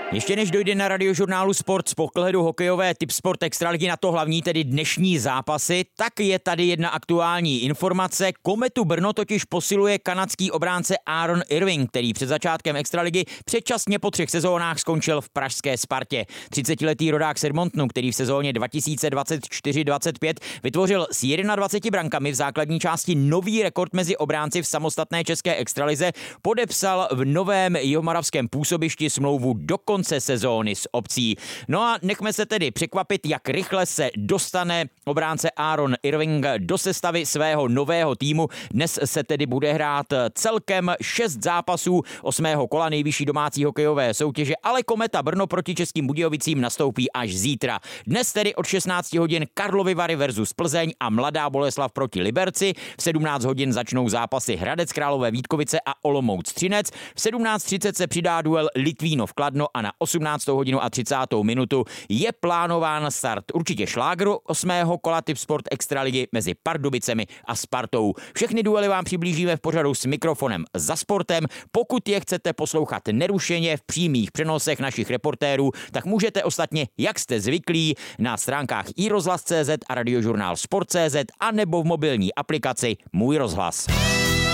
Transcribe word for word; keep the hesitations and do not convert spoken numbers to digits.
Ještě než dojde na Radiožurnálu Sport z pohledu hokejové Tipsport Extraligy na to hlavní, tedy dnešní zápasy, tak je tady jedna aktuální informace. Kometu Brno totiž posiluje kanadský obránce Aaron Irving, který před začátkem Extraligy předčasně po třech sezónách skončil v pražské Spartě. třicetiletý rodák z Edmontonu, který v sezóně dva tisíce dvacet čtyři dvacet pět vytvořil s dvaceti jednou brankami v základní části nový rekord mezi obránci v samostatné české extralize, podepsal v novém jihomoravském působišti smlouvu do konce sezóny s opcí. No a nechme se tedy překvapit, jak rychle se dostane obránce Aaron Irving do sestavy svého nového týmu. Dnes se tedy bude hrát celkem šest zápasů osmého kola nejvyšší domácí hokejové soutěže, ale Kometa Brno proti Českým Budějovicím nastoupí až zítra. Dnes tedy od šestnácti hodin Karlovy Vary versus Plzeň a Mladá Boleslav proti Liberci. V sedmnáct hodin začnou zápasy Hradec Králové Vítkovice a Olomouc Třinec. V sedmnáct třicet se přidá duel Litvínov Kladno a na osmnáctou hodinu a třicátou minutu je plánován start určitě šlágru osmého kola Tipsport Extraligy mezi Pardubicemi a Spartou. Všechny duely vám přiblížíme v pořadu s mikrofonem za sportem. Pokud je chcete poslouchat nerušeně v přímých přenosech našich reportérů, tak můžete ostatně, jak jste zvyklí, na stránkách i rozhlas tečka cé zet a radiožurnál sport tečka cé zet a nebo v mobilní aplikaci Můj rozhlas.